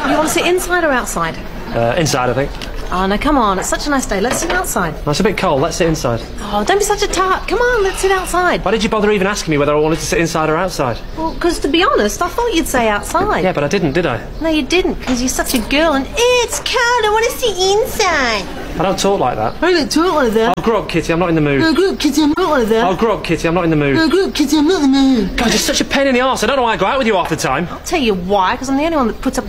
You want to sit inside or outside? Inside, I think. Oh, no, come on. It's such a nice day. Let's sit outside. No, it's a bit cold. Let's sit inside. Oh, don't be such a tart. Come on, let's sit outside. Why did you bother even asking me whether I wanted to sit inside or outside? Well, because to be honest, I thought you'd say outside. Yeah, but I didn't, did I? No, you didn't, because you're such a girl and it's cold. I want to sit inside. I don't talk like that. I don't talk like that. I'll grow up, Kitty. I'm not in the mood. No, grow up, Kitty. I'm not like that. I'll grow up, Kitty. I'm not in the mood. No, grow up, Kitty. I'm not in the mood. God, you're such a pain in the arse. I don't know why I go out with you half the time. I'll tell you why, because I'm the only one that puts up